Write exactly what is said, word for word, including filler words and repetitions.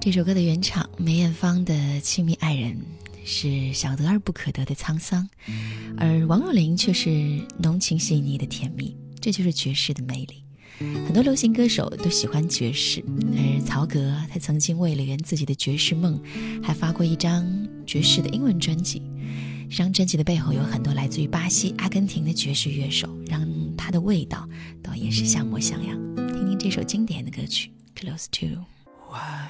这首歌的原唱梅艳芳的《亲密爱人》是想得而不可得的沧桑，而王若琳却是浓情细腻的甜蜜，这就是爵士的魅力。很多流行歌手都喜欢爵士，而曹格他曾经为了圆自己的爵士梦，还发过一张爵士的英文专辑。这张专辑的背后有很多来自于巴西、阿根廷的爵士乐手，让他的味道倒也是像模像样。听听这首经典的歌曲 Close To。 Why